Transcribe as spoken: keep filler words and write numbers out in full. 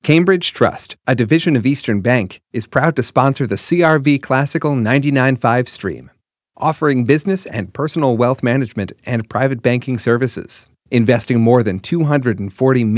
Cambridge Trust, a division of Eastern Bank, is proud to sponsor the C R V Classical ninety-nine point five stream, offering business and personal wealth management and private banking services, investing more than two hundred forty